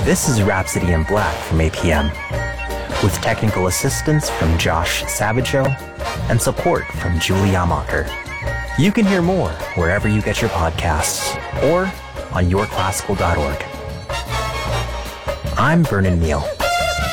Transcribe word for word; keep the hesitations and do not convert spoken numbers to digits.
This is Rhapsody in Black from A P M, with technical assistance from Josh Savageau and support from Julie Amacher. You can hear more wherever you get your podcasts or on your classical dot org. I'm Vernon Neal.